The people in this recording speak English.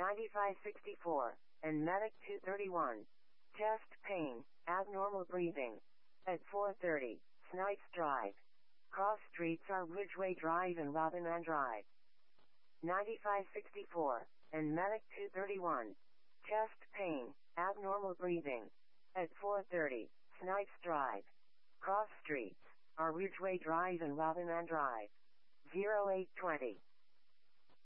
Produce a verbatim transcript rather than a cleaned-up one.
ninety-five sixty-four, and Medic two thirty-one. Chest pain, abnormal breathing. At four thirty, Snipes Drive. Cross streets are Ridgeway Drive and Robinman Drive. ninety-five sixty-four, and Medic two thirty-one. Chest pain, abnormal breathing. At four thirty, Snipes Drive. Cross streets are Ridgeway Drive and Robinman Drive. zero eight twenty.